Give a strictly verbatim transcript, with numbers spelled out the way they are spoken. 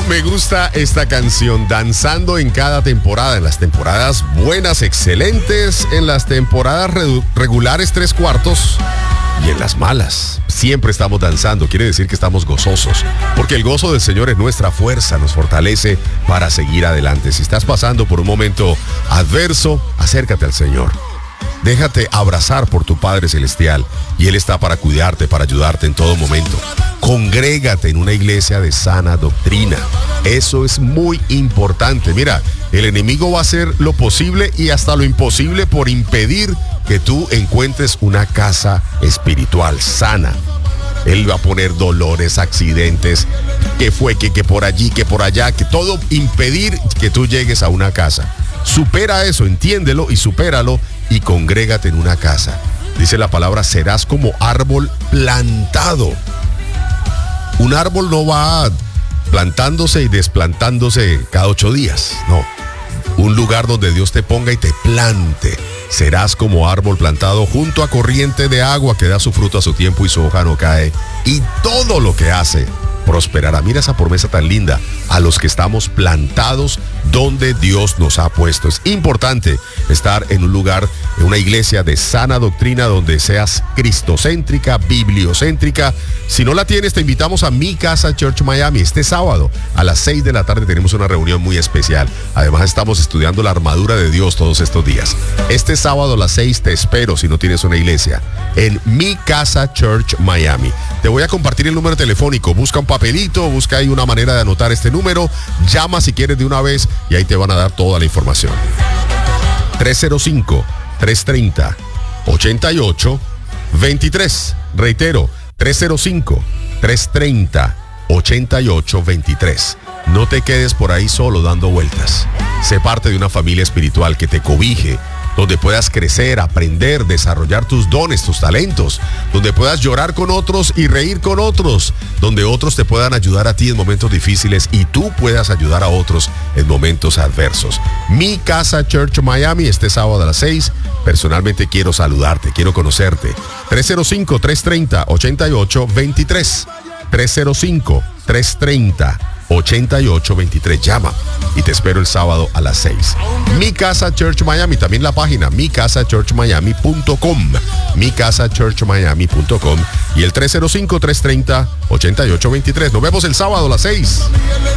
me gusta esta canción, danzando en cada temporada, en las temporadas buenas, excelentes, en las temporadas re- regulares tres cuartos y en las malas. Siempre estamos danzando, quiere decir que estamos gozosos, porque el gozo del Señor es nuestra fuerza, nos fortalece para seguir adelante. Si estás pasando por un momento adverso, acércate al Señor. Déjate abrazar por tu Padre Celestial y Él está para cuidarte, para ayudarte en todo momento. Congrégate en una iglesia de sana doctrina. Eso es muy importante. Mira, el enemigo va a hacer lo posible y hasta lo imposible por impedir que tú encuentres una casa espiritual sana. Él va a poner dolores, accidentes, que fue, que, que por allí, que por allá, que todo impedir que tú llegues a una casa. Supera eso, entiéndelo y supéralo y congrégate en una casa. Dice la palabra, serás como árbol plantado. Un árbol no va plantándose y desplantándose cada ocho días, no. Un lugar donde Dios te ponga y te plante. Serás como árbol plantado junto a corriente de agua que da su fruto a su tiempo y su hoja no cae. Y todo lo que hace prosperará. Mira esa promesa tan linda. A los que estamos plantados donde Dios nos ha puesto. Es importante estar en un lugar, en una iglesia de sana doctrina donde seas cristocéntrica, bibliocéntrica. Si no la tienes, te invitamos a Mi Casa Church Miami. Este sábado a las seis de la tarde tenemos una reunión muy especial. Además estamos estudiando la armadura de Dios todos estos días. Este sábado a las seis te espero si no tienes una iglesia en Mi Casa Church Miami. Te voy a compartir el número telefónico. Busca un papelito, busca ahí una manera de anotar este número. Llama si quieres de una vez y ahí te van a dar toda la información. tres cero cinco, tres tres cero, ocho ocho dos tres. Reitero, tres cero cinco, tres tres cero, ocho ocho dos tres. No te quedes por ahí solo dando vueltas. Sé parte de una familia espiritual que te cobije, donde puedas crecer, aprender, desarrollar tus dones, tus talentos, donde puedas llorar con otros y reír con otros, donde otros te puedan ayudar a ti en momentos difíciles y tú puedas ayudar a otros en momentos adversos. Mi Casa Church Miami, este sábado a las seis. Personalmente quiero saludarte, quiero conocerte. tres cero cinco, tres tres cero, ocho ocho dos tres. tres cero cinco, tres tres cero, ocho ocho dos tres. Llama y te espero el sábado a las seis. Mi Casa Church Miami, también la página mi casa church miami punto com, mi casa church miami punto com y el tres cero cinco, tres tres cero, ocho ocho dos tres. Nos vemos el sábado a las seis.